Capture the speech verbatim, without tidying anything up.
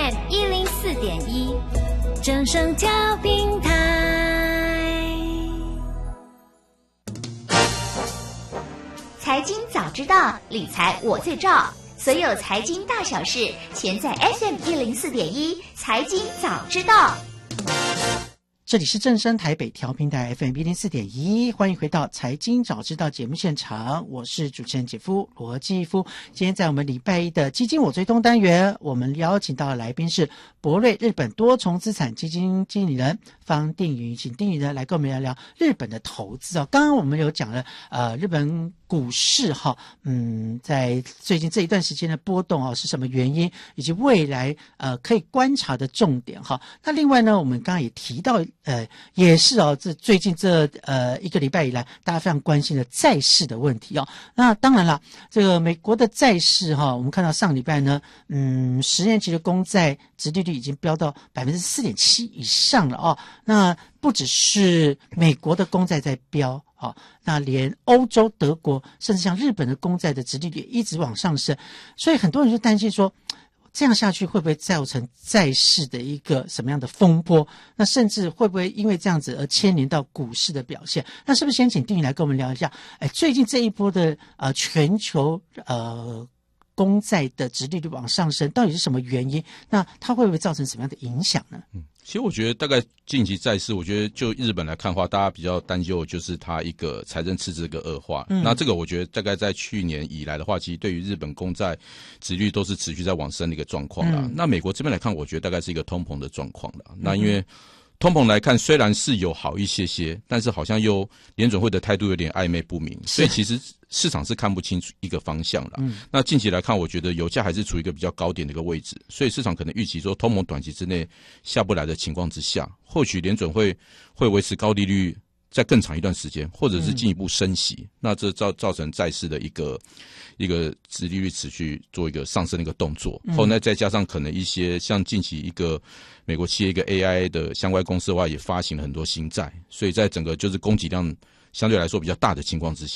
M 一零四点一，正声调平台。 财经早知道，理财我最照。所有财经大小事，全在 S M 一零四点一财经早知道。 这里是正声台北调频台 F M 一零四点一，欢迎回到财经早知道节目现场，我是主持人姐夫罗继夫。今天在我们礼拜一的基金我追踪单元，我们邀请到的来宾是博瑞日本多重资产基金经理人方定宇，请定宇呢来跟我们聊聊日本的投资哦。刚刚我们有讲了，呃，日本股市哈，嗯，在最近这一段时间的波动哦是什么原因，以及未来呃可以观察的重点哈。那另外呢，我们刚刚也提到。呃，也是哦，这最近这呃一个礼拜以来，大家非常关心的债市的问题哦。那当然了，这个美国的债市哈、哦，我们看到上礼拜呢，嗯，十年期的公债殖利率已经飙到百分之四点七以上了哦。那不只是美国的公债在飙哦，那连欧洲、德国，甚至像日本的公债的殖利率一直往上升，所以很多人就担心说。这样下去会不会造成债市的一个什么样的风波？那甚至会不会因为这样子而牵连到股市的表现？那是不是先请定宇来跟我们聊一下？哎，最近这一波的呃全球呃公债的殖利率往上升，到底是什么原因？那它会不会造成什么样的影响呢？ 嗯，其实我觉得大概近期债市，我觉得就日本来看的话，大家比较担忧的就是它一个财政赤字一个恶化。嗯，那这个我觉得大概在去年以来的话，其实对于日本公债殖利率都是持续在往升的一个状况啦。嗯，那美国这边来看，我觉得大概是一个通膨的状况啦。嗯，那因为通膨来看，虽然是有好一些些，但是好像又联准会的态度有点暧昧不明，所以其实市场是看不清楚一个方向啦。嗯，那近期来看，我觉得油价还是处于一个比较高点的一个位置，所以市场可能预期说通膨短期之内下不来的情况之下，或许联准会会维持高利率在更长一段时间，或者是进一步升息，嗯，那这造造成债市的一个一个殖利率持续做一个上升的一个动作。嗯，后来再加上可能一些像近期一个美国企业一个 A I 的相关公司的话，也发行了很多新债，所以在整个就是供给量相对来说比较大的情况之下，